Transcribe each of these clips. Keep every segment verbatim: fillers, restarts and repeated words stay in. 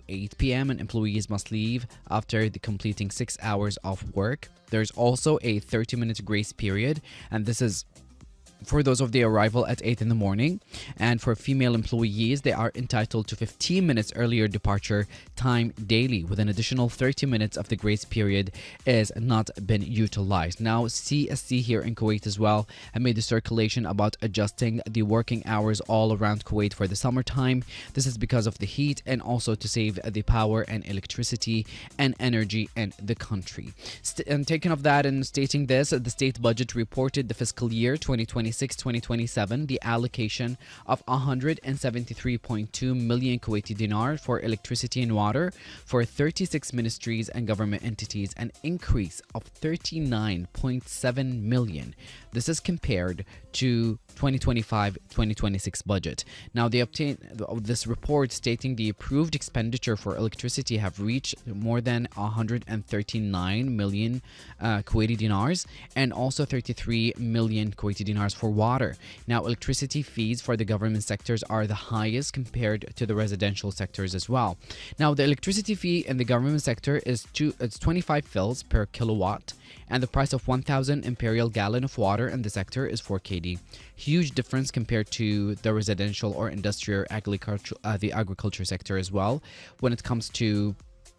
eight p m and employees must leave after the completing six hours of work. There's also a thirty minute grace period, and this is for those of the arrival at eight in the morning. And for female employees, they are entitled to fifteen minutes earlier departure time daily, with an additional thirty minutes of the grace period is not been utilized. Now, C S C here in Kuwait as well have made the circulation about adjusting the working hours all around Kuwait for the summertime. This is because of the heat and also to save the power and electricity and energy in the country. St- and taking of that and stating this, the state budget reported the fiscal year twenty twenty-six twenty twenty-seven, the allocation of one hundred seventy-three point two million Kuwaiti dinar for electricity and water for thirty-six ministries and government entities, an increase of thirty-nine point seven million. This is compared to twenty twenty-five twenty twenty-six budget. Now, they obtained this report stating the approved expenditure for electricity have reached more than one hundred thirty-nine million uh, Kuwaiti dinars, and also thirty-three million Kuwaiti dinars for water. Now, electricity fees for the government sectors are the highest compared to the residential sectors as well. Now, the electricity fee in the government sector is two, it's twenty-five fils per kilowatt, and the price of one thousand imperial gallon of water in the sector is four K D. Huge difference compared to the residential or industrial agriculture, uh, the agriculture sector as well, when it comes to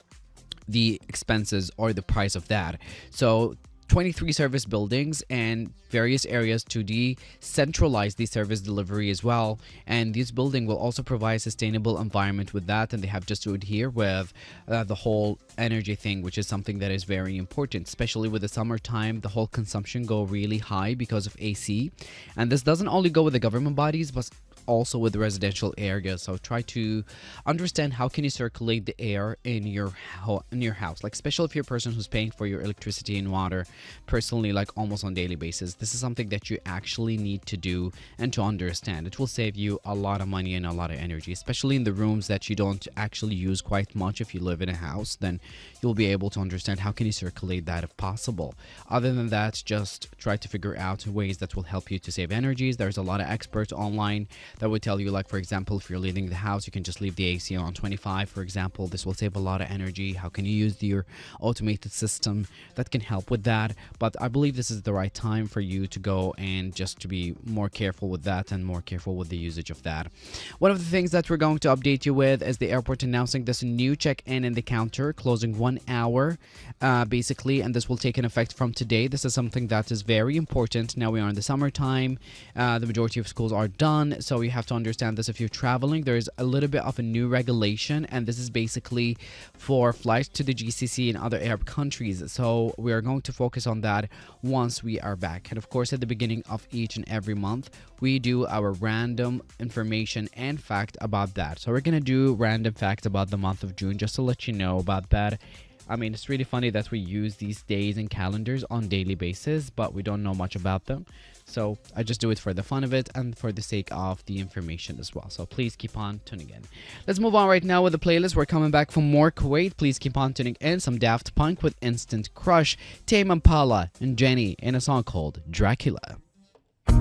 the expenses or the price of that. So twenty-three service buildings and various areas to decentralize the service delivery as well. And this building will also provide sustainable environment with that, and they have just to adhere with uh, the whole energy thing, which is something that is very important, especially with the summertime. The whole consumption go really high because of A C, and this doesn't only go with the government bodies but also with the residential areas. So try to understand how can you circulate the air in your ho- in your house, like especially if you're a person who's paying for your electricity and water personally, like almost on daily basis. This is something that you actually need to do and to understand. It will save you a lot of money and a lot of energy, especially in the rooms that you don't actually use quite much. If you live in a house, then you'll be able to understand how can you circulate that if possible. Other than that, just try to figure out ways that will help you to save energies. There's a lot of experts online that would tell you, like for example, if you're leaving the house, you can just leave the A C on twenty-five, for example. This will save a lot of energy. How can you use your automated system that can help with that? But I believe this is the right time for you to go and just to be more careful with that and more careful with the usage of that. One of the things that we're going to update you with is the airport announcing this new check-in in the counter, closing one hour uh, basically, and this will take an effect from today. This is something that is very important. Now we are in the summertime. Uh, the majority of schools are done, so you have to understand this. If you're traveling, there is a little bit of a new regulation, and this is basically for flights to the G C C and other Arab countries. So we are going to focus on that once we are back. And of course, at the beginning of each and every month, we do our random information and fact about that. So we're gonna do random facts about the month of June, just to let you know about that. I mean, it's really funny that we use these days and calendars on daily basis, but we don't know much about them. So I just do it for the fun of it and for the sake of the information as well. So please keep on tuning in. Let's move on right now with the playlist. We're coming back for more Kuwait. Please keep on tuning in. Some Daft Punk with Instant Crush, Tame Impala and Jenny in a song called Dracula.